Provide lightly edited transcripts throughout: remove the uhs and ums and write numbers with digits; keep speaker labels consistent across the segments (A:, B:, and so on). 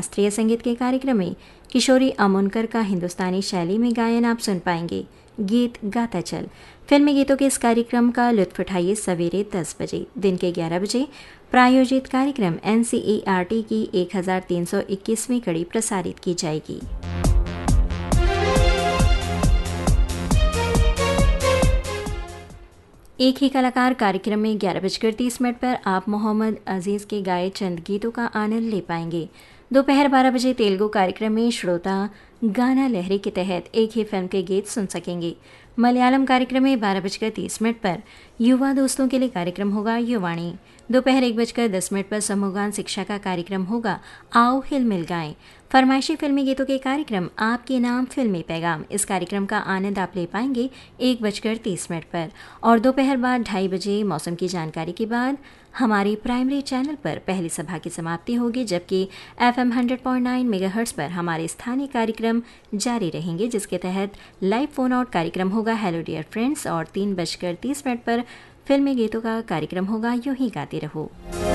A: शास्त्रीय संगीत के कार्यक्रम में किशोरी अमोनकर का हिंदुस्तानी शैली में गायन आप सुन पाएंगे। गीत गाता चल फिल्मी गीतों के इस कार्यक्रम का लुत्फ उठाइए सवेरे 10 बजे। दिन के 11 बजे प्रायोजित कार्यक्रम NCERT की 1321वीं कड़ी प्रसारित की जाएगी। एक ही कलाकार कार्यक्रम में 11:30 पर आप मोहम्मद अजीज़ के गाए चंद गीतों का आनंद ले पाएंगे। दोपहर 12 बजे तेलुगु कार्यक्रम में श्रोता गाना लहरी के तहत एक ही फिल्म के गीत सुन सकेंगे। मलयालम कार्यक्रम में 12:30 पर युवा दोस्तों के लिए कार्यक्रम होगा युवाणी। दोपहर 1:10 पर समूहगान शिक्षा का कार्यक्रम होगा आओ हिल मिल गाएं। फरमाइशी फिल्मी गीतों के कार्यक्रम आपके नाम फिल्मी पैगाम, इस कार्यक्रम का आनंद आप ले पाएंगे 1:30 पर। और दोपहर बाद 2:30 बजे मौसम की जानकारी के बाद हमारे प्राइमरी चैनल पर पहली सभा की समाप्ति होगी, जबकि FM 100.9 मेगाहर्ट्ज पर हमारे स्थानीय कार्यक्रम जारी रहेंगे, जिसके तहत लाइव फोन आउट कार्यक्रम होगा हेलो डियर फ्रेंड्स। और 3:30 पर फिल्मी गीतों का कार्यक्रम होगा यूं ही गाते रहो।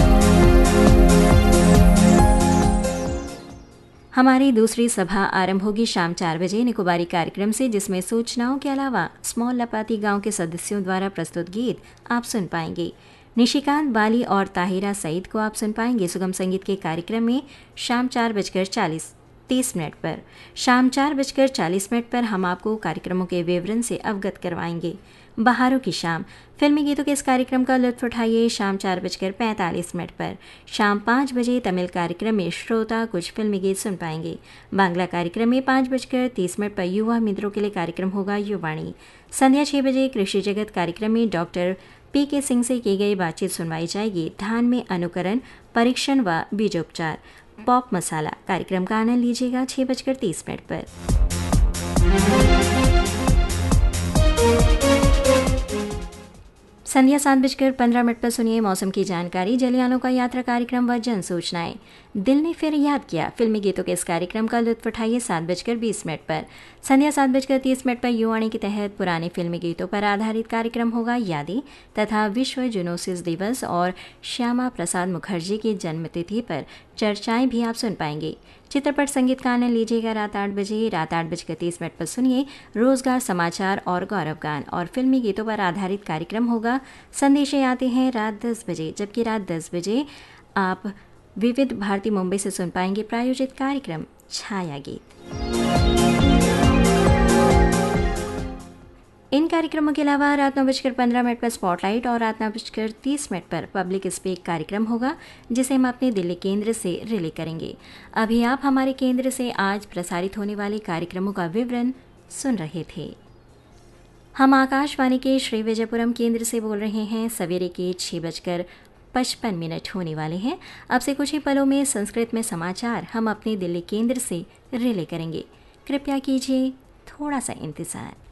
A: हमारी दूसरी सभा आरंभ होगी शाम 4 बजे निकोबारी कार्यक्रम से, जिसमें सूचनाओं के अलावा स्मॉल लपाती गांव के सदस्यों द्वारा प्रस्तुत गीत आप सुन पाएंगे। निशिकांत बाली और ताहिरा सईद को आप सुन पाएंगे सुगम संगीत के कार्यक्रम में शाम 4:30 पर। शाम 4:40 पर हम आपको कार्यक्रमों के विवरण से अवगत करवाएंगे। बहारों की शाम फिल्मी गीतों के इस कार्यक्रम का लुत्फ उठाइए शाम 4:45 पर। शाम 5 बजे तमिल कार्यक्रम में श्रोता कुछ फिल्मी गीत सुन पाएंगे। बांग्ला कार्यक्रम में 5:30 पर युवा मित्रों के लिए कार्यक्रम होगा युवाणी। संध्या 6 बजे कृषि जगत कार्यक्रम में डॉक्टर PK सिंह से की गई बातचीत सुनवाई जाएगी। धान में अनुकरण, परीक्षण व बीजोपचार, पॉप मसाला कार्यक्रम का आनंद लीजिएगा 6:30 पर। संध्या 7:15 पर सुनिए मौसम की जानकारी, जलियानों का यात्रा कार्यक्रम व जन सूचनाएं। दिल ने फिर याद किया फिल्मी गीतों के इस कार्यक्रम का लुत्फ उठाइए 7:20 पर। संध्या 7:30 पर युवाणी के तहत पुराने फिल्मी गीतों पर आधारित कार्यक्रम होगा यादें तथा विश्व जूनोसिस दिवस और श्यामा प्रसाद मुखर्जी की जन्मतिथि पर चर्चाएं भी आप सुन पाएंगे। चित्रपट संगीत का आनंद लीजिएगा रात 8 बजे। रात 8:30 पर सुनिए रोजगार समाचार और गौरव गान और फिल्मी गीतों पर आधारित कार्यक्रम होगा संदेशे आते हैं रात 10 बजे। जबकि रात 10 बजे आप विविध भारती मुंबई से सुन पाएंगे प्रायोजित कार्यक्रम छाया गीत। इन कार्यक्रमों के अलावा रात 9:15 पर स्पॉटलाइट और रात 9:30 पर पब्लिक स्पीक कार्यक्रम होगा, जिसे हम अपने दिल्ली केंद्र से रिले करेंगे। अभी आप हमारे केंद्र से आज प्रसारित होने वाले कार्यक्रमों का विवरण सुन रहे थे। हम आकाशवाणी के श्री विजयपुरम केंद्र से बोल रहे हैं। सवेरे के 6:55 होने वाले हैं। अब से कुछ ही पलों में संस्कृत में समाचार हम अपने दिल्ली केंद्र से रिले करेंगे। कृपया कीजिए थोड़ा सा इंतजार।